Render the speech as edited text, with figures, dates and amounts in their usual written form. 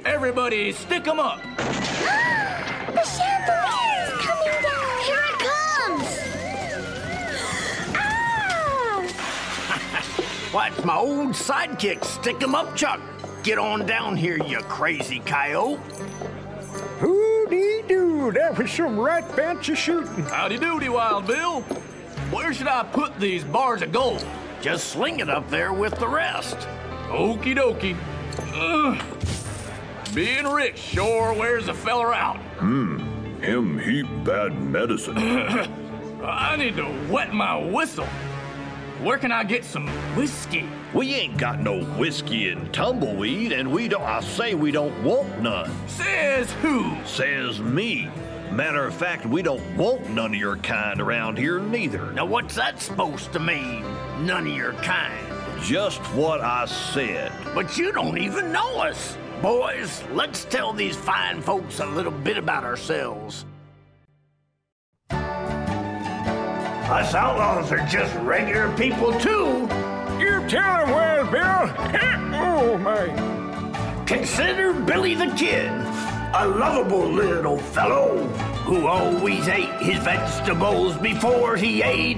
Everybody stick 'em up. The chandelier is coming down. Here it comes. Watch my old sidekick stick 'em up, Chuck. Get on down here, you crazy coyote. Hoo-dee-doo, that was some right fancy shooting. Howdy doody, Wild Bill. Where should I put these bars of gold? Just sling it up there with the rest. Okie dokie. Being rich sure wears a feller out. Him heap bad medicine. I need to wet my whistle. Where can I get some whiskey? We ain't got no whiskey and tumbleweed, and I say we don't want none. Says who? Says me. Matter of fact, we don't want none of your kind around here neither. Now what's that supposed to mean? None of your kind. Just what I said. But you don't even know us. Boys, let's tell these fine folks a little bit about ourselves. Us outlaws are just regular people too. You tell him, Wild Bill. Oh, my. Consider Billy the Kid, a lovable little fellow who always ate his vegetables before he ate